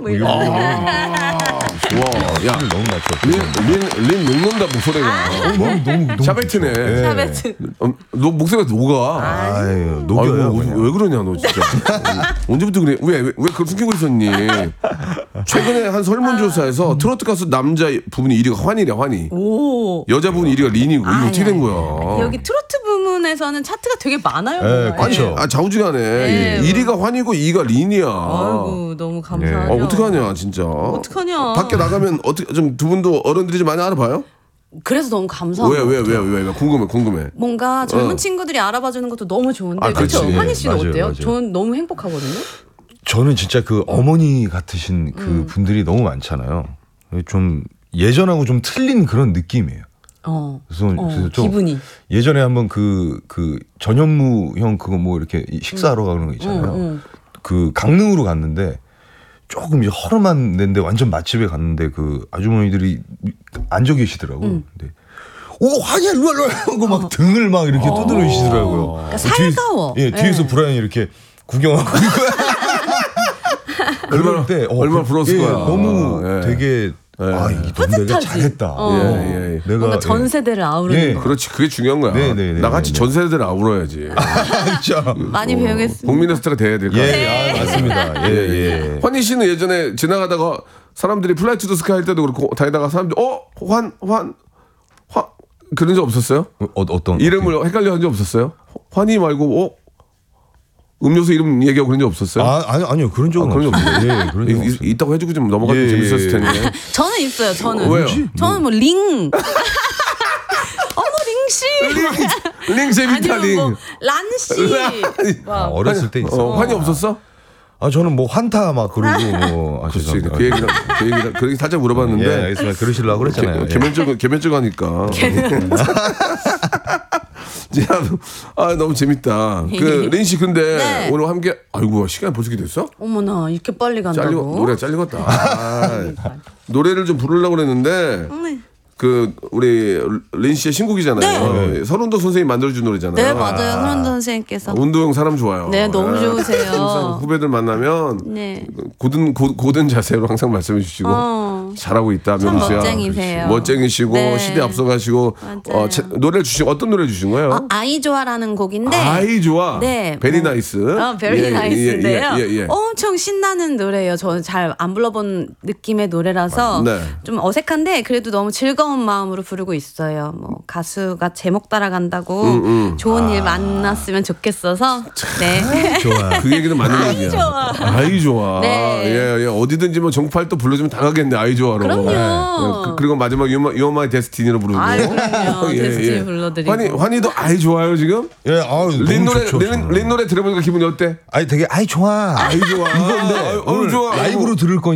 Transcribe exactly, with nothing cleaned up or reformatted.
뭐 이런. 아, 와, 야, 너무 맞죠. 린, 린, 린 녹는다 목소리가. 아. 너무 너무 너무 샤베트네. 좋죠. 예. 샤베트. 어, 너 목소리가 녹아. 아유, 녹여요. 아이고, 그냥. 왜 그러냐 너 진짜. 언제부터 그래? 왜 왜 왜 그걸 숨기고 있었니? 최근에 한 설문조사에서 트로트 가수 남자 부분이 일 위가 환희래 환희. 오. 여자 부분 일 위가 린이고 이거 아니, 어떻게 된 아니, 거야? 여기 트로트 부문에서는 차트가 되게 많아요. 네, 뭔가. 그렇죠. 아 좌우지간에 네. 일 위가 환희고 이 위가 린이야. 아이고 너무 감사하죠. 아, 어떡하냐 진짜. 어떡하냐. 밖에 나가면 어떻게 좀 두 분도 어른들이 좀 많이 알아봐요? 그래서 너무 감사해요. 왜 왜 왜 왜 왜 궁금해 궁금해. 뭔가 젊은 어. 친구들이 알아봐 주는 것도 너무 좋은데. 아, 그렇죠. 그렇지. 환희 씨는 맞아요, 어때요? 맞아요. 저는 너무 행복하거든요. 저는 진짜 그 어머니 같으신 그 음. 분들이 너무 많잖아요. 좀 예전하고 좀 틀린 그런 느낌이에요. 어. 그래서, 어, 그래서 좀 기분이. 예전에 한번 그, 그 전현무 형 그거 뭐 이렇게 식사하러 가는 거 있잖아요. 음, 음. 그 강릉으로 갔는데 조금 이제 허름한 데인데 완전 맛집에 갔는데 그 아주머니들이 앉아 계시더라고. 음. 근데 오 환희야 일로 와 일로 와 하고 막 등을 막 이렇게 두드려 주시더라고요. 그러니까 살가워. 뒤에, 예, 뒤에서 예. 브라이언이 이렇게 구경하고 얼마나 때 어, 얼마나 그- 부러웠을 예, 거야. 너무 아, 예. 되게 아 이게 너무 내가 뿌듯하지. 잘했다. 어. 예, 예. 내가 뭔가 전 예. 세대를 아우르는 예. 거. 그렇지 그게 중요한 거야. 네, 네, 네, 나같이 네, 네. 전 세대를 아우러야지. 진짜. 많이 배우겠습니다. 국민의 스타가 돼야 될 거야. 예, 아, 맞습니다. 예, 예. 환희 씨는 예전에 지나가다가 사람들이 플라이 투 더 스카이 할 때도 그렇고 다니다가 사람들이 어환환환 그런 적 없었어요? 어, 어떤 이름을 헷갈려 한 적 없었어요? 환희 말고 어 음료수 이름 얘기하고 그런 적 없었어요? 아, 아니 아니요. 그런 적은 아, 그런 적 없어요. 없어요? 예, 그런 적은 이- 없어요. 이- 있다고 해주고 좀 넘어가면 예, 재밌었을 예, 텐데. 저는 있어요. 저는. 왜요? 저는 뭐 링. 어머 링 씨. 링 재밌다 링. 아니면 뭐란 씨. 아, 막 어렸을 때 있어. 어, 환희 없었어? 아, 저는 뭐 환타 막 그러고 뭐 아, 그렇지. 죄송합니다. 그 얘기를 그 얘기를 그 얘기 살짝 물어봤는데. 예, 알겠습니다. 그러시려고 그랬잖아요. 개- 개면적 개면적 하니까. 참, 아 너무 재밌다. 그 린 씨 근데 네. 오늘 함께 아이고 시간 벌써 이렇게 됐어? 어머나 이렇게 빨리 간다고. 잘리고 노래 잘리겠다. 아, 노래를 좀 부르려고 그랬는데 네. 그 우리 린 씨의 신곡이잖아요. 서른도 선생님 만들어준 노래잖아요. 네 맞아요. 서른도 선생님께서. 운동형 사람 좋아요. 네 너무 예. 좋으세요. 항상 후배들 만나면 네. 고든 고, 고든 자세로 항상 말씀해 주시고 어. 잘하고 있다 참 명수야. 멋쟁이세요. 멋쟁이시고 네. 시대 앞서가시고 맞아요. 어, 제, 노래를 주신 어떤 노래 주신 거예요? 어, 아이 좋아라는 곡인데. 아이 좋아. 네. 베리 뭐, 나이스. 어, 베리 예, 예, 나이스인데요. 예, 예, 예. 엄청 신나는 노래예요. 저는 잘 안 불러본 느낌의 노래라서 네. 좀 어색한데 그래도 너무 즐거운 마음으로 부르고 있어요. 뭐 가수가 제목 따라간다고 음, 좋은 일 만났으면 좋겠어서. 네. 좋아. 그 얘기는 맞는 얘기야. 좋아. 아이 좋아. 네. 예, 예. 어디든지 뭐 정팔도 불러주면 다 가겠네. 아이 좋아로. 그럼요. 예, 그, 그리고 마지막 유마이 데스티니로 부르고. 아이, 그럼요. 예, 데스티니 예. 불러드리고. 환희 환희도 아이 좋아요 지금? 예, 아, 린 너무 노래 좋죠. 린, 저는. 린 노래 들어보니까 기분이 어때? 아니 되게 아이 좋아. 아이 좋아. 이건데 아유, 아유, 오늘 좋아. 라이브로 들을 거